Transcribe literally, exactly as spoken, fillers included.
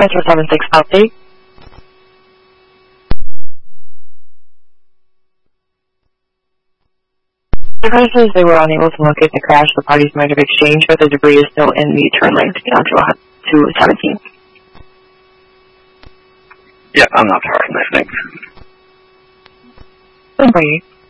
Metro seven six update. Devices, they were unable to locate the crash the parties might have exchanged, but the debris is still in the turn lane down to, to seventeen. Yeah, I'm not talking, I think. Don't worry.